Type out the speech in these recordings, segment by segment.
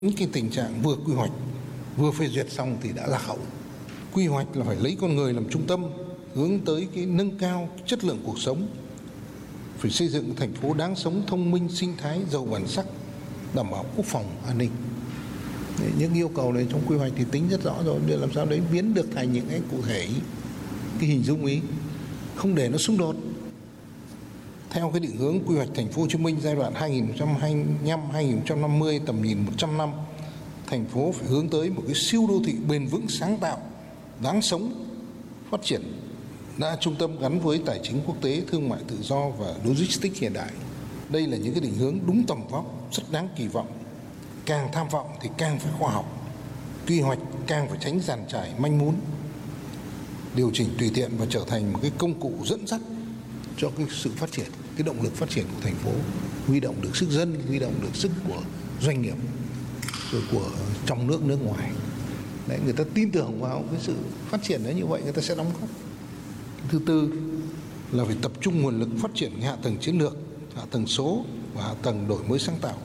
cái tình trạng vừa quy hoạch vừa phê duyệt xong thì đã lạc hậu. Quy hoạch là phải lấy con người làm trung tâm, hướng tới cái nâng cao chất lượng cuộc sống, phải xây dựng thành phố đáng sống, thông minh, sinh thái, giàu bản sắc, đảm bảo quốc phòng an ninh. Những yêu cầu này trong quy hoạch thì tính rất rõ rồi, để làm sao đấy biến được thành những cái cụ thể, cái hình dung ý, không để nó xung đột. Theo cái định hướng quy hoạch thành phố Hồ Chí Minh giai đoạn 2025-2050, tầm nhìn 100 năm, thành phố phải hướng tới một cái siêu đô thị bền vững, sáng tạo, đáng sống, phát triển đa trung tâm gắn với tài chính quốc tế, thương mại tự do và logistics hiện đại. Đây là những cái định hướng đúng tầm vóc, rất đáng kỳ vọng. Càng tham vọng thì càng phải khoa học, quy hoạch càng phải tránh dàn trải manh mún, điều chỉnh tùy tiện và trở thành một cái công cụ dẫn dắt cho cái sự phát triển, cái động lực phát triển của thành phố, huy động được sức dân, huy động được sức của doanh nghiệp, rồi của trong nước, nước ngoài. Đấy, người ta tin tưởng vào cái sự phát triển đấy, như vậy người ta sẽ đóng góp. Thứ tư là phải tập trung nguồn lực phát triển hạ tầng chiến lược, hạ tầng số và hạ tầng đổi mới sáng tạo.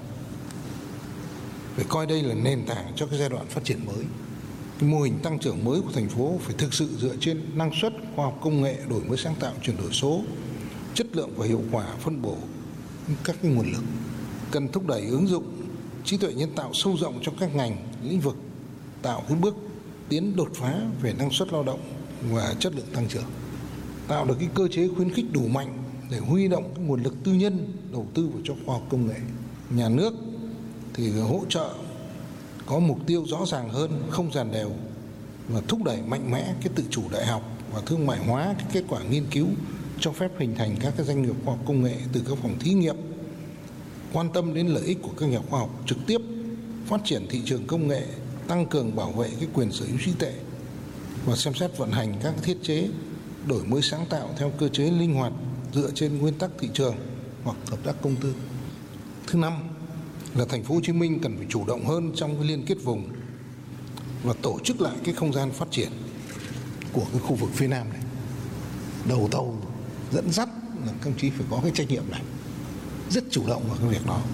Phải coi đây là nền tảng cho cái giai đoạn phát triển mới. Cái mô hình tăng trưởng mới của thành phố phải thực sự dựa trên năng suất, khoa học công nghệ, đổi mới sáng tạo, chuyển đổi số, chất lượng và hiệu quả phân bổ các cái nguồn lực. Cần thúc đẩy ứng dụng trí tuệ nhân tạo sâu rộng trong các ngành, lĩnh vực, tạo cái bước tiến đột phá về năng suất lao động và chất lượng tăng trưởng. Tạo được cái cơ chế khuyến khích đủ mạnh để huy động cái nguồn lực tư nhân đầu tư vào cho khoa học công nghệ. Nhà nước thì hỗ trợ có mục tiêu rõ ràng hơn, không dàn đều, và thúc đẩy mạnh mẽ cái tự chủ đại học và thương mại hóa cái kết quả nghiên cứu, cho phép hình thành các cái doanh nghiệp khoa học công nghệ từ các phòng thí nghiệm, quan tâm đến lợi ích của các nhà khoa học trực tiếp, phát triển thị trường công nghệ, tăng cường bảo vệ cái quyền sở hữu trí tuệ và xem xét vận hành các thiết chế đổi mới sáng tạo theo cơ chế linh hoạt dựa trên nguyên tắc thị trường hoặc hợp tác công tư. Thứ năm là thành phố Hồ Chí Minh cần phải chủ động hơn trong cái liên kết vùng và tổ chức lại cái không gian phát triển của cái khu vực phía Nam này. Đầu tàu dẫn dắt là các đồng chí phải có cái trách nhiệm này, rất chủ động vào cái việc đó.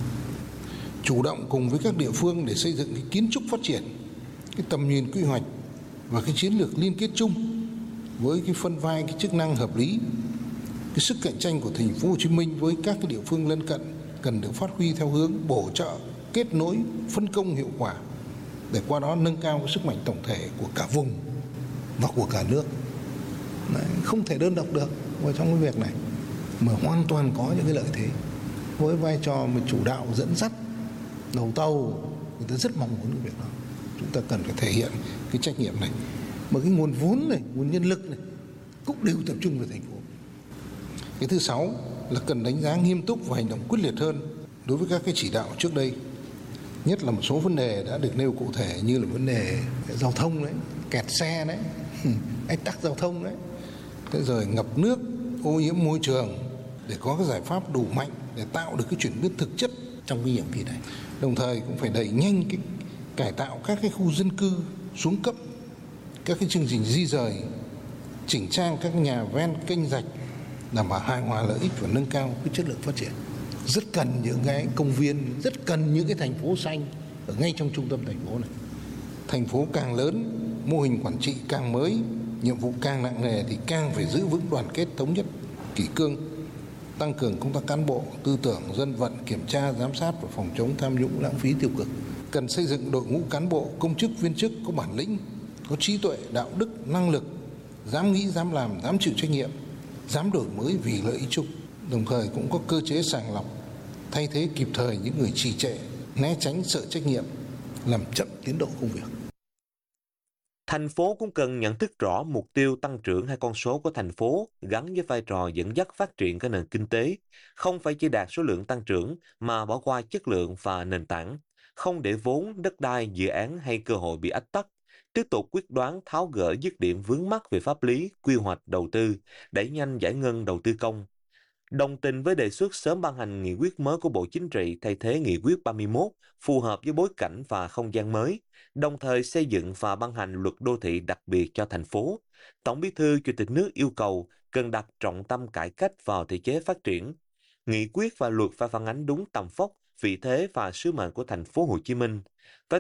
Chủ động cùng với các địa phương để xây dựng cái kiến trúc phát triển, cái tầm nhìn quy hoạch và cái chiến lược liên kết chung với cái phân vai, cái chức năng hợp lý. Cái sức cạnh tranh của thành phố Hồ Chí Minh với các cái địa phương lân cận cần được phát huy theo hướng bổ trợ, kết nối, phân công hiệu quả, để qua đó nâng cao cái sức mạnh tổng thể của cả vùng và của cả nước. Đấy, không thể đơn độc được vào trong cái việc này, mà hoàn toàn có những cái lợi thế. Với vai trò mà chủ đạo dẫn dắt đầu tàu, người ta rất mong muốn cái việc đó. Chúng ta cần phải thể hiện cái trách nhiệm này. Mà cái nguồn vốn này, nguồn nhân lực này cũng đều tập trung vào thành phố. Cái thứ sáu là cần đánh giá nghiêm túc và hành động quyết liệt hơn đối với các cái chỉ đạo trước đây. Nhất là một số vấn đề đã được nêu cụ thể, như là vấn đề giao thông đấy, kẹt xe đấy, ách tắc giao thông đấy, thế rồi ngập nước, ô nhiễm môi trường, để có cái giải pháp đủ mạnh để tạo được cái chuyển biến thực chất trong cái nhiệm kỳ này. Đồng thời cũng phải đẩy nhanh cái cải tạo các cái khu dân cư xuống cấp, các cái chương trình di rời, chỉnh trang các nhà ven kênh rạch, đảm bảo hài hòa lợi ích và nâng cao cái chất lượng phát triển. Rất cần những cái công viên, rất cần những cái thành phố xanh ở ngay trong trung tâm thành phố này. Thành phố càng lớn, mô hình quản trị càng mới, nhiệm vụ càng nặng nề thì càng phải giữ vững đoàn kết, thống nhất, kỷ cương, tăng cường công tác cán bộ, tư tưởng, dân vận, kiểm tra, giám sát và phòng chống tham nhũng, lãng phí, tiêu cực. Cần xây dựng đội ngũ cán bộ, công chức, viên chức có bản lĩnh, có trí tuệ, đạo đức, năng lực, dám nghĩ, dám làm, dám chịu trách nhiệm, dám đổi mới vì lợi ích chung. Đồng thời cũng có cơ chế sàng lọc, thay thế kịp thời những người trì trệ, né tránh sợ trách nhiệm, làm chậm tiến độ công việc. Thành phố cũng cần nhận thức rõ mục tiêu tăng trưởng hai con số của thành phố gắn với vai trò dẫn dắt phát triển của nền kinh tế, không phải chỉ đạt số lượng tăng trưởng mà bỏ qua chất lượng và nền tảng, không để vốn, đất đai, dự án hay cơ hội bị ách tắc, tiếp tục quyết đoán tháo gỡ dứt điểm vướng mắc về pháp lý, quy hoạch đầu tư, đẩy nhanh giải ngân đầu tư công. Đồng tình với đề xuất sớm ban hành nghị quyết mới của Bộ Chính trị thay thế nghị quyết 31 phù hợp với bối cảnh và không gian mới, đồng thời xây dựng và ban hành luật đô thị đặc biệt cho thành phố. Tổng Bí thư Chủ tịch nước yêu cầu cần đặt trọng tâm cải cách vào thể chế phát triển. Nghị quyết và luật phải phản ánh đúng tầm vóc, vị thế và sứ mệnh của thành phố Hồ Chí Minh.